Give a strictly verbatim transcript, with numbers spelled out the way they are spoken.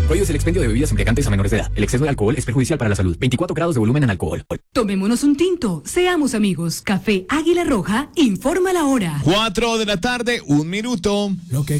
Prohíbes el expendio de bebidas embriagantes a menores de edad. El exceso de alcohol es perjudicial para la salud. veinticuatro grados de volumen en alcohol. Tomémonos un tinto. Seamos amigos. Café Águila Roja informa la hora. Cuatro de la tarde, un minuto. Lo que